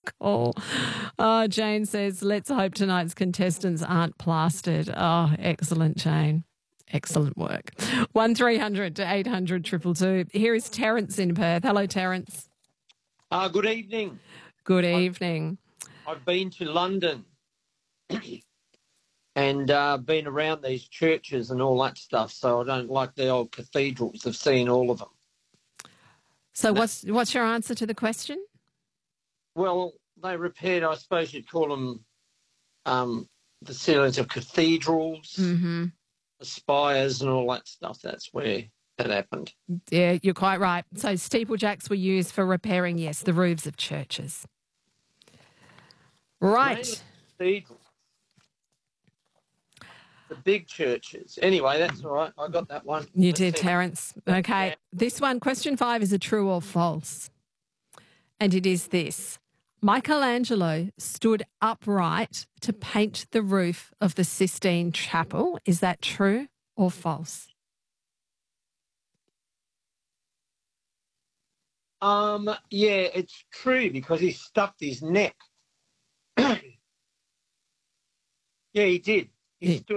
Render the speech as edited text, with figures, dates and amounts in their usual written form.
call. Oh, Jane says, let's hope tonight's contestants aren't plastered. Oh, excellent, Jane. Excellent work. 1300 800 222. Here is Terence in Perth. Hello, Terence. Good evening. Good evening. I've been to London and been around these churches and all that stuff, so I don't like the old cathedrals. I've seen all of them. So what's your answer to the question? Well, they repaired, I suppose you'd call them the ceilings of cathedrals, the spires and all that stuff. That's where that happened. Yeah, you're quite right. So steeplejacks were used for repairing, yes, the roofs of churches. Right. The big churches. Anyway, that's all right. I got that one. You did, Terence. Okay. This one, question 5, is a true or false? And it is this. Michelangelo stood upright to paint the roof of the Sistine Chapel. Is that true or false? Yeah, it's true because he stuffed his neck. Yeah, he did. He stood